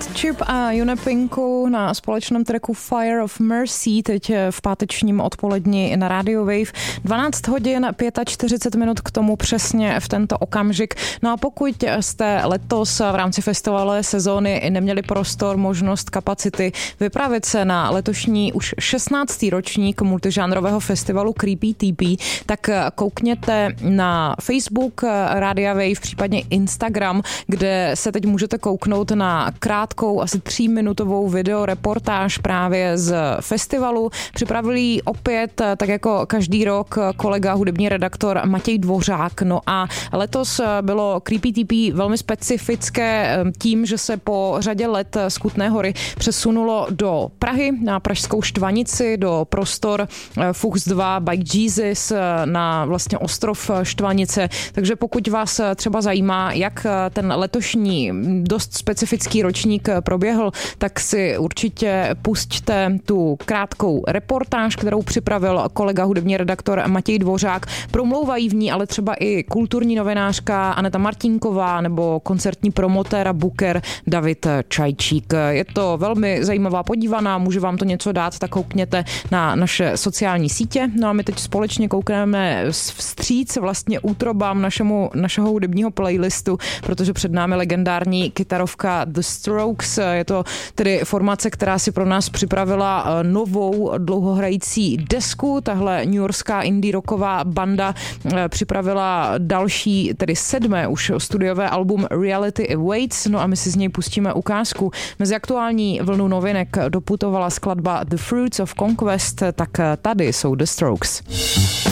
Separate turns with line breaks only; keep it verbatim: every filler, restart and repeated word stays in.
Hot Chip a Unipinku na společném tracku Fire of Mercy teď v pátečním odpoledni na Radio Wave. dvanáct hodin čtyřicet pět minut k tomu přesně v tento okamžik. No a pokud jste letos v rámci festivalové sezóny neměli prostor, možnost, kapacity vypravit se na letošní už šestnáctý ročník multižánrového festivalu Creepy T P, tak koukněte na Facebook Radia Wave, případně Instagram, kde se teď můžete kouknout na krátkou, asi tříminutovou videoreportáž právě z festivalu. Připravil ji opět, tak jako každý rok, kolega, hudební redaktor Matěj Dvořák. No a letos bylo Creepy T P velmi specifické tím, že se po řadě let z Kutné Hory přesunulo do Prahy, na pražskou Štvanici, do prostor Fuchs dva by Jesus na vlastně ostrov Štvanice. Takže pokud vás třeba zajímá, jak ten letošní dost specifický ročník proběhl, tak si určitě pusťte tu krátkou reportáž, kterou připravil kolega hudební redaktor Matěj Dvořák. Promlouvají v ní ale třeba i kulturní novinářka Aneta Martinková nebo koncertní promotér a booker David Čajčík. Je to velmi zajímavá podívaná, může vám to něco dát, tak koukněte na naše sociální sítě. No a my teď společně koukneme vstříc vlastně útrobám našemu, našeho hudebního playlistu, protože před námi legendární kytarovka The Strokes. Je to tedy formace, která si pro nás připravila novou dlouhohrající desku. Tahle newyorská indie rocková banda připravila další, tedy sedmé už studiové album Reality Awaits. No a my si z něj pustíme ukázku. Mezi aktuální vlnu novinek doputovala skladba The Fruits of Conquest, tak tady jsou The Strokes.